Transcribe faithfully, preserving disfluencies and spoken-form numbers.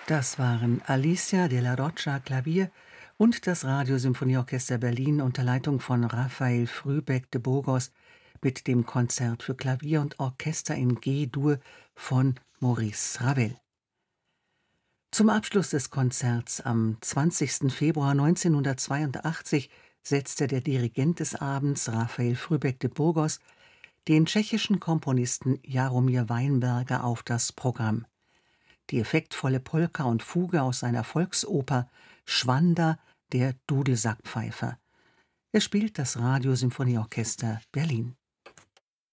Das waren Alicia Della Roccia Klavier und das Radiosymphonieorchester Berlin unter Leitung von Raphael Frühbeck de Burgos mit dem Konzert für Klavier und Orchester in G-Dur von Maurice Ravel. Zum Abschluss des Konzerts am zwanzigsten Februar neunzehnhundertzweiundachtzig setzte der Dirigent des Abends, Raphael Frühbeck de Burgos, den tschechischen Komponisten Jaromír Weinberger auf das Programm. Die effektvolle Polka und Fuge aus seiner Volksoper Schwanda, der Dudelsackpfeifer. Es spielt das Radiosymphonieorchester Berlin.